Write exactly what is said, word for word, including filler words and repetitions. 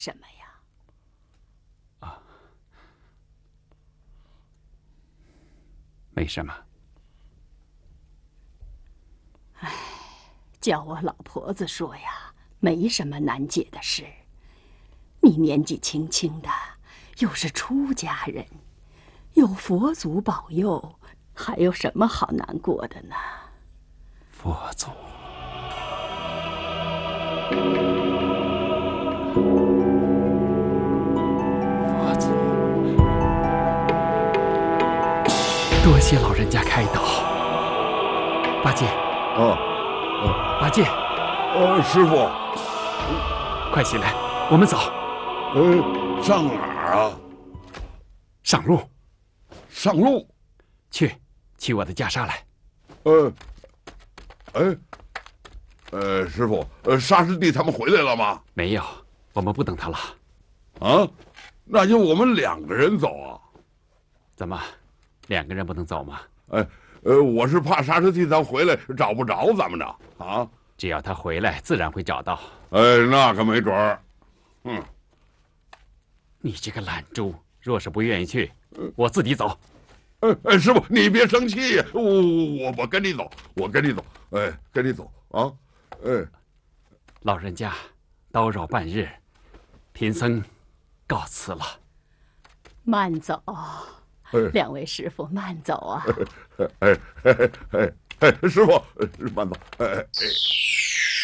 什么呀？ 啊，没什么。 唉，叫我老婆子说呀，没什么难解的事。你年纪轻轻的，又是出家人，有佛祖保佑，还有什么好难过的呢？ 佛祖。 多谢老人家开导，八戒。 哦， 哦，八戒。 呃，师傅， 快起来，我们走。 呃，上哪儿啊？ 上路。 上路。 去，取我的袈裟来。 呃，哎，呃，师傅，呃，沙师弟他们回来了吗？ 没有，我们不等他了。 啊，那就我们两个人走啊？ 怎么？ 两个人不能走吗？ 哎，呃，我是怕沙师弟他回来找不着咱们呢。啊， 只要他回来，自然会找到。 哎，那可没准儿。嗯， 你这个懒猪，若是不愿意去，我自己走。 哎哎，师傅，你别生气，我我我跟你走，我跟你走，哎，跟你走啊，哎， 老人家，叨扰半日，贫僧告辞了。 慢走。 两位师傅慢走啊！ 哎哎哎哎，师傅慢走！哎哎。